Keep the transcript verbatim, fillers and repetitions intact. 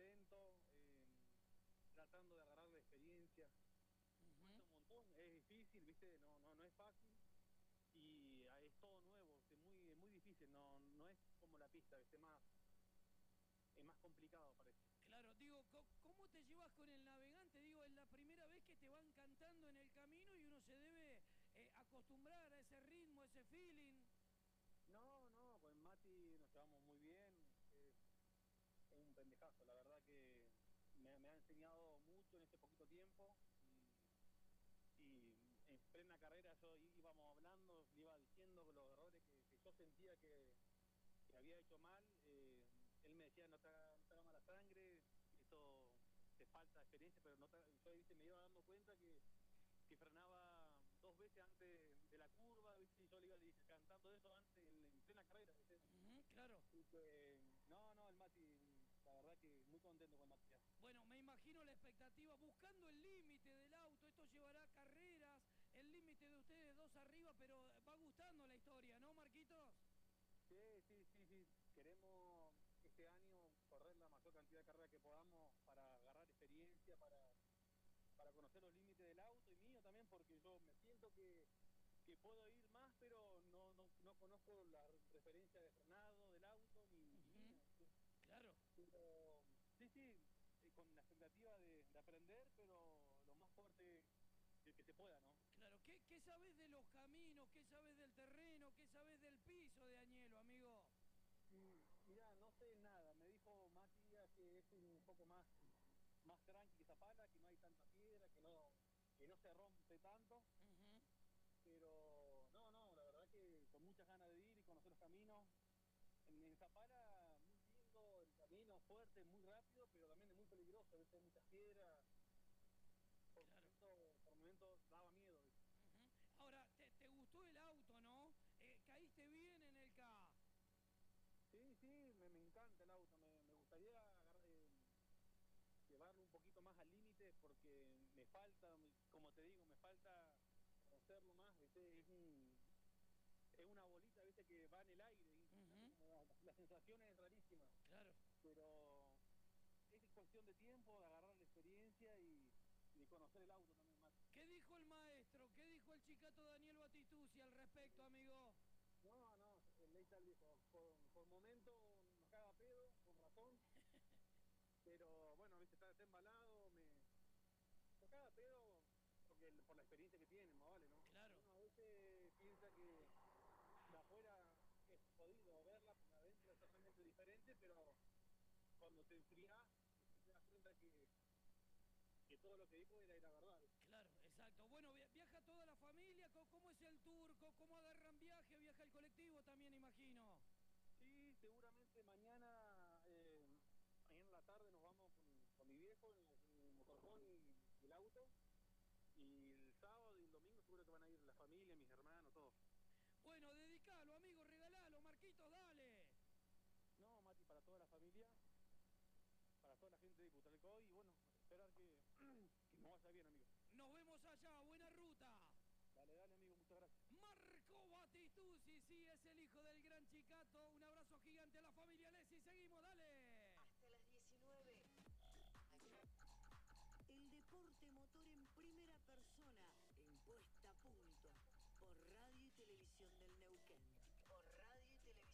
contento, eh, tratando de agarrar la experiencia. Uh-huh. Cuesta un montón, es difícil, viste, no, no, no es fácil y es todo nuevo, es muy, muy difícil, no, no es como la pista, viste, más, es más complicado parece. Claro, digo, ¿cómo te llevas con el navegante? Digo, es la primera vez que te van cantando en el camino y uno se debe eh, acostumbrar a ese ritmo, a ese feeling. No, no, con Mati nos llevamos muy bien, es, es un pendejazo, la verdad que me, me ha enseñado mucho en este poquito tiempo y, y en plena carrera yo íbamos hablando, le iba diciendo los errores que, que yo sentía que, que había hecho mal, eh, él me decía no te haga, no te haga mala sangre, esto te falta experiencia, pero no te, yo ¿viste? Me iba dando cuenta que, que frenaba dos veces antes de la curva, ¿viste? Y yo le iba cantando eso antes en, en plena carrera, ¿viste? Uh-huh, claro. Y que, no, no, el Mati, la verdad que muy contento con Mati. Bueno, me imagino la expectativa, buscando el límite del auto, esto llevará carreras, el límite de ustedes dos arriba, pero va gustando la historia, ¿no, Marquitos? Sí, sí, sí, sí, queremos este año correr la mayor cantidad de carreras que podamos para agarrar experiencia, para, para conocer los límites del auto y mío también, porque yo me siento que, que puedo ir más, pero no, no, no conozco la referencia de frenado del auto ni, Uh-huh. ni mío. ¿Sí? Claro. Pero sí, sí, eh, con la expectativa de, de aprender, pero lo más fuerte que, que se pueda, ¿no? Claro, ¿Qué, ¿qué sabes de los caminos? ¿Qué sabes del terreno? ¿Qué sabes del piso de Añelo, amigo? Mira, no sé nada, me dijo Matías que es un poco más más tranqui que Zapala, que no hay tanta piedra, que no que no se rompe tanto, Uh-huh. pero no, no, la verdad que con muchas ganas de ir y conocer los caminos. En, en Zapala muy lindo, el camino fuerte, muy rápido, pero también es muy peligroso, a veces hay muchas piedras, por Claro. momentos por momento daba miedo. Uh-huh. Ahora, te, te gustó el auto, ¿no? Eh, caíste bien en el K. Sí, sí, me, me encanta el auto, me, me gustaría agarrar, eh, llevarlo un poquito más al límite porque me falta, como te digo, me falta conocerlo más, ¿viste? Es un, es una bolita, ¿viste? Que va en el aire, Uh-huh. como la, la sensación es rarísima. Claro. Pero es cuestión de tiempo, de agarrar la experiencia y, y de conocer el auto también más. ¿Qué dijo el maestro? ¿Qué dijo el chicato Daniel Batistuzzi al respecto, amigo? No, no, el Leital dijo, por, por momento nos caga pedo, con razón, pero bueno, viste, está, está embalado, me, me caga pedo porque por la experiencia que tiene, más vale, ¿no? Claro. Uno a veces piensa que de afuera es jodido verla, porque adentro es totalmente diferente, pero cuando te enfriás, te das cuenta que, que todo lo que dijo era, era verdad. Claro, exacto. Bueno, viaja toda la familia, ¿cómo es el tour? ¿Cómo agarran viaje? ¿Viaja el colectivo también, imagino? Sí, seguramente mañana, eh, mañana en la tarde nos vamos con, con mi viejo en, en el motorhome y, y el auto. Y el sábado y el domingo seguro que van a ir la familia, mis hermanos, todos. Bueno, dedicalo, amigo, regalalo, Marquitos, dale. No, Mati, para toda la familia, para toda la gente de Putalcoy y bueno, esperar que, que nos vaya bien, amigo. Nos vemos allá, buena ruta. Dale, dale, amigo, muchas gracias. Marco Batistuzzi, sí, es el hijo del gran Chicato. Un abrazo gigante a la familia Lessi. Seguimos, dale. Hasta las diecinueve. El deporte motor en primera persona, en Puesta a Punto, por Radio y Televisión del Neuquén.